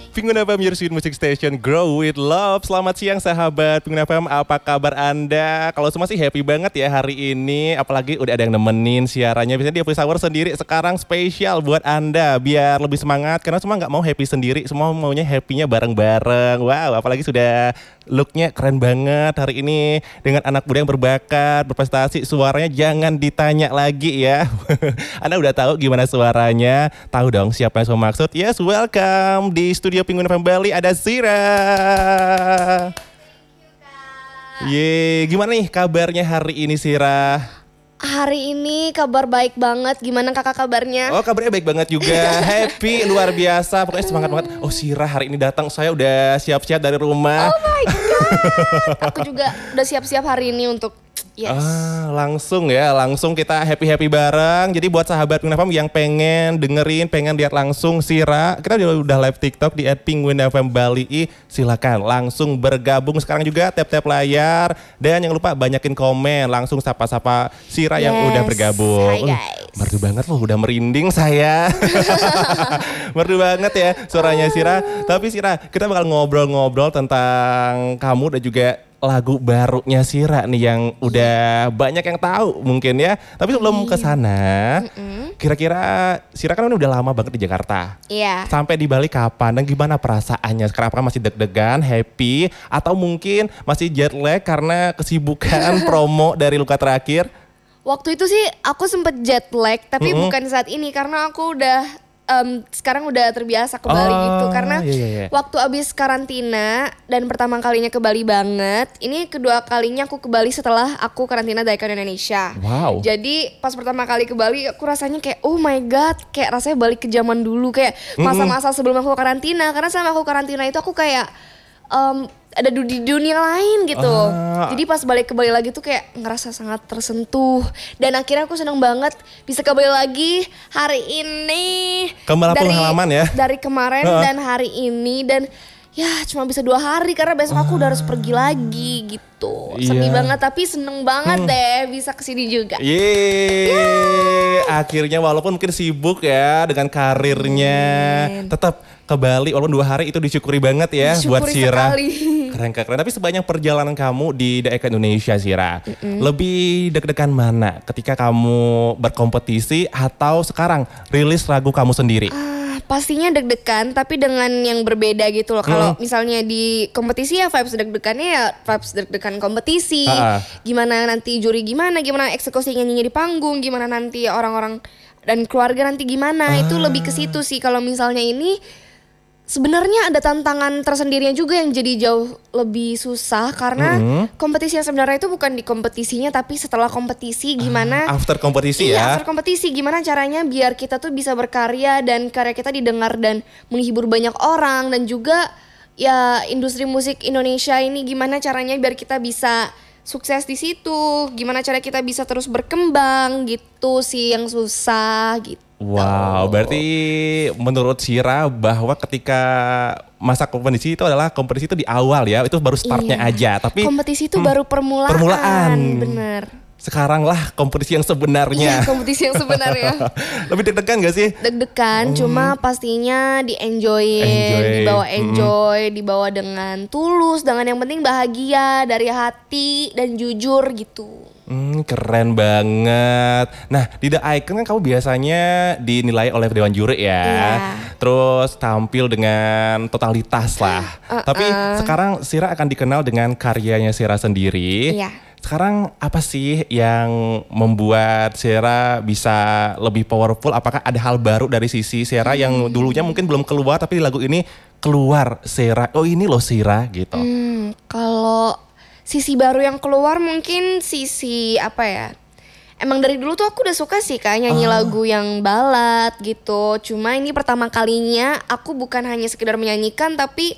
Pengguna FM, your sweet music station, grow with love. Selamat siang sahabat Pengguna FM, apa kabar Anda? Kalau semua sih happy banget ya hari ini. Apalagi udah ada yang nemenin siarannya. Biasanya di Office Hour sendiri, sekarang spesial buat Anda. Biar lebih semangat, karena semua gak mau happy sendiri. Semua maunya happy-nya bareng-bareng. Wow, apalagi sudah look-nya keren banget hari ini. Dengan anak muda yang berbakat, berprestasi. Suaranya jangan ditanya lagi ya. Anda udah tahu gimana suaranya? Tahu dong siapa yang saya maksud? Yes, welcome di studio Pengguna FM Bali ada Sira. Ye, gimana nih kabarnya hari ini Sira? Hari ini kabar baik banget. Gimana kakak kabarnya? Oh, kabarnya baik banget juga. Happy, luar biasa. Pokoknya semangat banget. Oh, Sira hari ini datang. Saya udah siap-siap dari rumah. Oh my god. Aku juga udah siap-siap hari ini untuk langsung kita happy bareng. Jadi buat sahabat Pengguna FM yang pengen dengerin, pengen lihat langsung Sira, kita udah live TikTok di @pengguna_fm Bali. Silakan langsung bergabung sekarang juga, tap layar dan jangan lupa banyakin komen, langsung sapa-sapa Sira yang udah bergabung. Hai guys. Merdu banget loh, udah merinding saya. Merdu banget ya suaranya Sira. Tapi Sira, kita bakal ngobrol-ngobrol tentang kamu dan juga lagu barunya Sira nih yang udah banyak yang tahu mungkin ya. Tapi sebelum ke sana, kira-kira Sira kan udah lama banget di Jakarta. Iya. Sampai di Bali kapan dan gimana perasaannya? Sekarang apakah masih deg-degan, happy, atau mungkin masih jet lag karena kesibukan promo dari Luka Terakhir? Waktu itu sih aku sempet jet lag, tapi bukan saat ini karena aku udah sekarang udah terbiasa ke Bali gitu. Karena waktu abis karantina dan pertama kalinya ke Bali banget, ini kedua kalinya aku ke Bali setelah aku karantina dari Indonesia. Wow. Jadi pas pertama kali ke Bali aku rasanya kayak oh my god, kayak rasanya balik ke zaman dulu, kayak masa-masa sebelum aku karantina. Karena sama aku karantina itu aku kayak ada di dunia lain gitu. Jadi pas balik ke Bali lagi tuh kayak ngerasa sangat tersentuh. Dan akhirnya aku seneng banget bisa ke Bali lagi hari ini. Kembali pulang halaman ya? Dari kemarin dan hari ini. Dan ya cuma bisa 2 hari karena besok aku udah harus pergi lagi gitu. Sedih banget tapi seneng banget deh bisa kesini juga. Yeay. Akhirnya walaupun mungkin sibuk ya dengan karirnya, tetap ke Bali walaupun 2 hari itu disyukuri banget ya. Disyukuri buat Sira. Keren. Tapi sebanyak perjalanan kamu di Daeka Indonesia Sira, lebih deg-degan mana ketika kamu berkompetisi atau sekarang rilis lagu kamu sendiri? Pastinya deg-degan tapi dengan yang berbeda gitu loh. Kalau misalnya di kompetisi ya vibes deg-degannya ya vibes deg-degan kompetisi. Gimana nanti juri gimana eksekusi nyanyinya di panggung, gimana nanti orang-orang dan keluarga nanti gimana. Itu lebih ke situ sih. Kalau misalnya ini sebenarnya ada tantangan tersendirinya juga yang jadi jauh lebih susah karena kompetisi yang sebenarnya itu bukan di kompetisinya tapi setelah kompetisi gimana after kompetisi ya. After kompetisi gimana caranya biar kita tuh bisa berkarya dan karya kita didengar dan menghibur banyak orang, dan juga ya industri musik Indonesia ini gimana caranya biar kita bisa sukses di situ, gimana cara kita bisa terus berkembang gitu sih yang susah gitu. Wow, berarti menurut Sira bahwa ketika masa kompetisi itu adalah kompetisi itu di awal ya, itu baru startnya aja. Tapi kompetisi itu baru permulaan. Bener. Sekarang lah kompetisi yang sebenarnya. Iya, kompetisi yang sebenarnya. Lebih deg-degan gak sih? Deg-degan, cuma pastinya di-enjoyin, dibawa dengan tulus, dengan yang penting bahagia dari hati dan jujur gitu. Keren banget. Nah, di The Icon kan kamu biasanya dinilai oleh Dewan Juri ya. Terus tampil dengan totalitas lah. Tapi sekarang Sira akan dikenal dengan karyanya Sira sendiri. Sekarang apa sih yang membuat Sira bisa lebih powerful? Apakah ada hal baru dari sisi Sira yang dulunya mungkin belum keluar tapi di lagu ini keluar Sira? Oh ini loh Sira gitu. Kalau sisi baru yang keluar mungkin sisi apa ya? Emang dari dulu tuh aku udah suka sih Kak nyanyi lagu yang balad gitu. Cuma ini pertama kalinya aku bukan hanya sekedar menyanyikan tapi